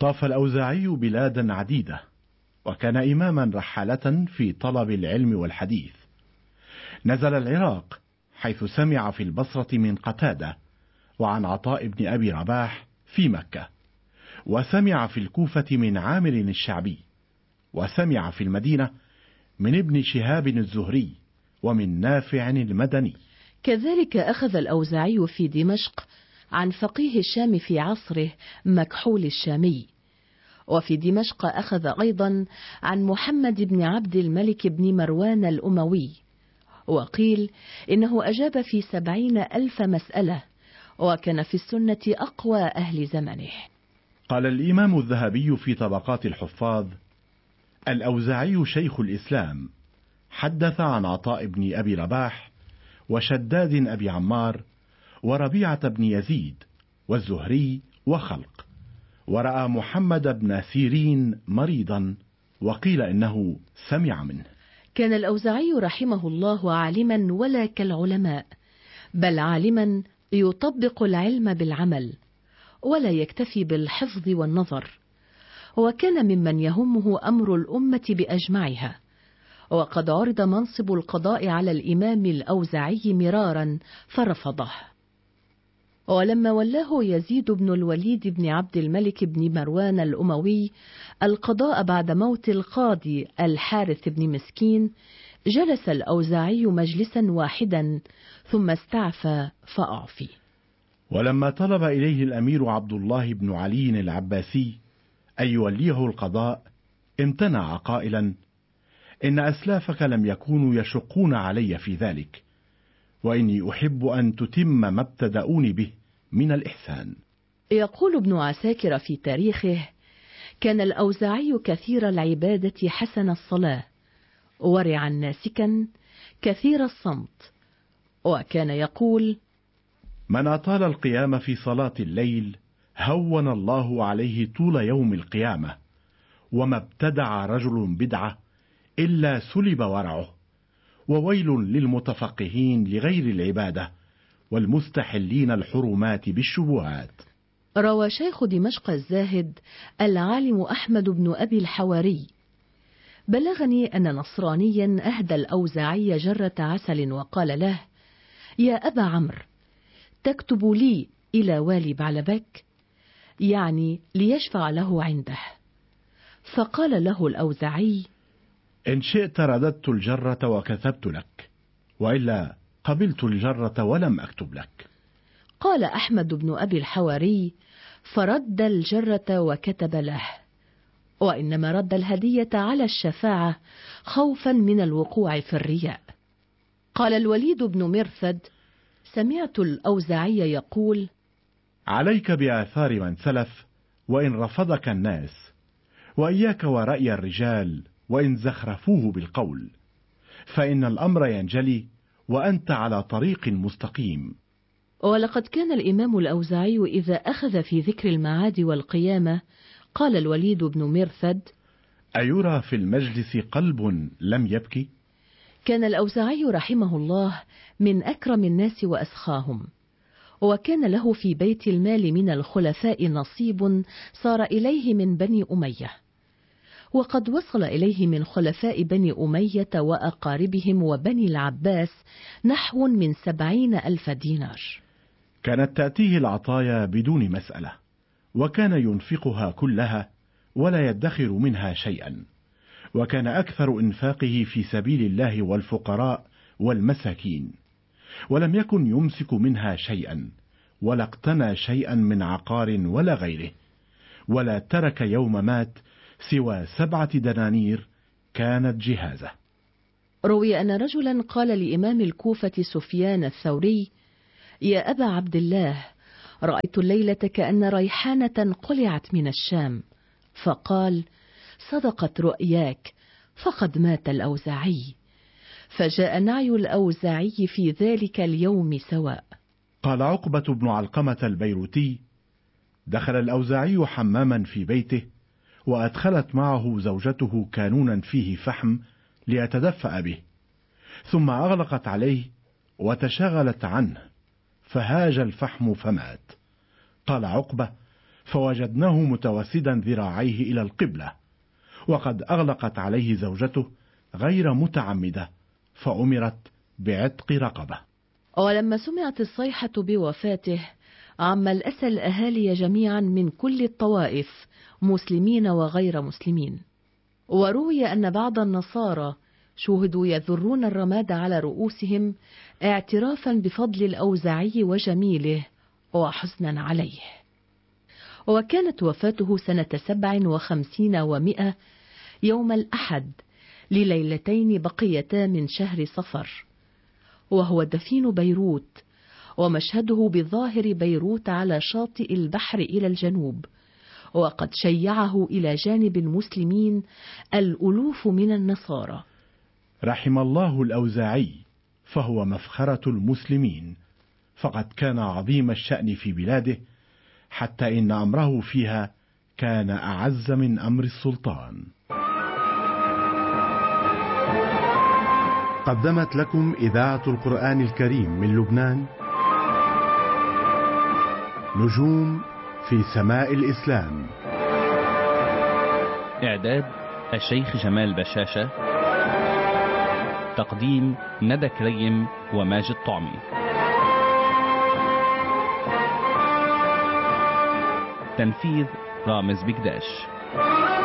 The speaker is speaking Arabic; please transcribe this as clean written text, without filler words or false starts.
طاف الأوزاعي بلادا عديدة، وكان إماما رحالة في طلب العلم والحديث. نزل العراق حيث سمع في البصرة من قتادة وعن عطاء بن أبي رباح في مكة، وسمع في الكوفة من عامر الشعبي، وسمع في المدينة من ابن شهاب الزهري ومن نافع المدني. كذلك أخذ الأوزاعي في دمشق عن فقيه الشام في عصره مكحول الشامي، وفي دمشق أخذ أيضا عن محمد بن عبد الملك بن مروان الأموي، وقيل إنه أجاب في 70,000 مسألة، وكان في السنة أقوى أهل زمنه. قال الإمام الذهبي في طبقات الحفاظ: الأوزاعي شيخ الإسلام، حدث عن عطاء بن أبي رباح وشداد أبي عمار وربيعة بن يزيد والزهري وخلق، ورأى محمد بن سيرين مريضا وقيل إنه سمع منه. كان الأوزاعي رحمه الله عالما ولا كالعلماء، بل عالما يطبق العلم بالعمل ولا يكتفي بالحفظ والنظر، وكان ممن يهمه أمر الأمة بأجمعها. وقد عرض منصب القضاء على الإمام الأوزاعي مرارا فرفضه، ولما ولاه يزيد بن الوليد بن عبد الملك بن مروان الأموي القضاء بعد موت القاضي الحارث بن مسكين، جلس الأوزاعي مجلسا واحدا ثم استعفى فأعفي. ولما طلب إليه الأمير عبد الله بن علي العباسي أن يوليه القضاء امتنع قائلا: إن أسلافك لم يكونوا يشقون علي في ذلك، وإني أحب أن تتم ما ابتدأوني به من الإحسان. يقول ابن عساكر في تاريخه: كان الأوزاعي كثير العبادة حسن الصلاة، ورعا ناسكا كثير الصمت، وكان يقول: من أطال القيام في صلاة الليل هون الله عليه طول يوم القيامة، وما ابتدع رجل بدعة إلا سلب ورعه، وويل للمتفقهين لغير العبادة والمستحلين الحرمات بالشبهات. روى شيخ دمشق الزاهد العالم أحمد بن أبي الحواري: بلغني أن نصرانيا أهدى الأوزاعي جرة عسل وقال له: يا أبا عمرو، تكتب لي إلى والي بعلبك، يعني ليشفع له عنده. فقال له الأوزاعي: إن شئت رددت الجرة وكتبت لك، وإلا قبلت الجرة ولم أكتب لك. قال أحمد بن أبي الحواري: فرد الجرة وكتب له، وإنما رد الهدية على الشفاعة خوفا من الوقوع في الرياء. قال الوليد بن مرثد: سمعت الأوزاعي يقول: عليك بآثار من سلف وإن رفضك الناس، وإياك ورأي الرجال وإن زخرفوه بالقول، فإن الأمر ينجلي وأنت على طريق مستقيم. ولقد كان الإمام الأوزاعي إذا أخذ في ذكر المعاد والقيامة قال الوليد بن مرثد: أيرى في المجلس قلب لم يبكي؟ كان الأوزاعي رحمه الله من أكرم الناس وأسخاهم، وكان له في بيت المال من الخلفاء نصيب صار إليه من بني أمية، وقد وصل إليه من خلفاء بني أمية وأقاربهم وبني العباس نحو من 70,000 دينار. كانت تأتيه العطايا بدون مسألة، وكان ينفقها كلها ولا يدخر منها شيئا، وكان أكثر إنفاقه في سبيل الله والفقراء والمساكين، ولم يكن يمسك منها شيئا، ولا اقتنى شيئا من عقار ولا غيره، ولا ترك يوم مات سوى 7 دنانير كانت جهازه. روي أن رجلا قال لإمام الكوفة سفيان الثوري: يا أبا عبد الله، رأيت الليلة كأن ريحانة قلعت من الشام. فقال: صدقت رؤياك، فقد مات الأوزاعي. فجاء نعي الأوزاعي في ذلك اليوم سواء. قال عقبة بن علقمة البيروتي: دخل الأوزاعي حماما في بيته، وأدخلت معه زوجته كانونا فيه فحم ليتدفأ به، ثم أغلقت عليه وتشاغلت عنه، فهاج الفحم فمات. قال عقبة: فوجدناه متوسدا ذراعيه إلى القبلة، وقد أغلقت عليه زوجته غير متعمدة، فأمرت بعتق رقبة. ولما سمعت الصيحة بوفاته عم الأسى الأهالي جميعا من كل الطوائف، مسلمين وغير مسلمين. وروي أن بعض النصارى شوهدوا يذرون الرماد على رؤوسهم اعترافا بفضل الأوزاعي وجميله وحزنا عليه. وكانت وفاته سنة 57 و100 يوم الأحد لليلتين بقيتا من شهر صفر، وهو دفين بيروت، ومشهده بظاهر بيروت على شاطئ البحر إلى الجنوب، وقد شيعه إلى جانب المسلمين الألوف من النصارى. رحم الله الأوزاعي، فهو مفخرة المسلمين، فقد كان عظيم الشأن في بلاده، حتى إن أمره فيها كان أعز من أمر السلطان. قدمت لكم إذاعة القرآن الكريم من لبنان نجوم في سماء الإسلام. إعداد الشيخ جمال بشاشة. تقديم ندى كريم وماجد طعمي. تنفيذ رامز بكداش.